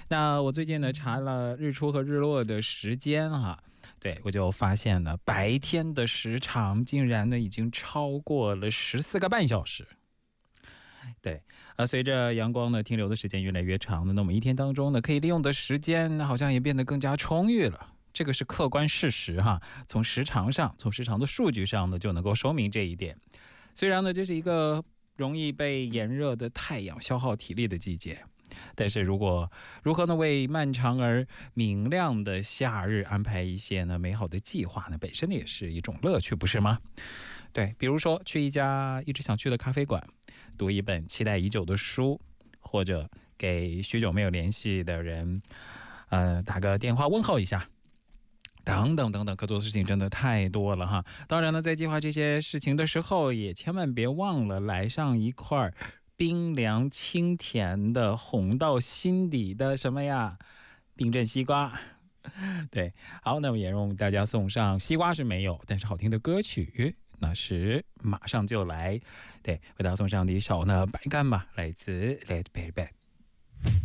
那我最近呢查了日出和日落的时间哈，对，我就发现呢，白天的时长竟然呢已经超过了14个半小时。对，随着阳光呢停留的时间越来越长的，那我们一天当中呢可以利用的时间好像也变得更加充裕了。这个是客观事实哈，从时长上，从时长的数据上呢就能够说明这一点。虽然呢这是一个容易被炎热的太阳消耗体力的季节，但是如何呢为漫长而明亮的夏日安排一些呢美好的计划呢，本身也是一种乐趣，不是吗？对，比如说去一家一直想去的咖啡馆，读一本期待已久的书，或者给许久没有联系的人打个电话问候一下，等等等等，可做的事情真的太多了哈。当然呢，在计划这些事情的时候，也千万别忘了来上一块冰凉清甜的红到心底的什么呀，冰镇西瓜。对，好，那么也让大家送上西瓜是没有，但是好听的歌曲那是马上就来。对，为大家送上的一首呢白干吧，来自 Led Zeppelin。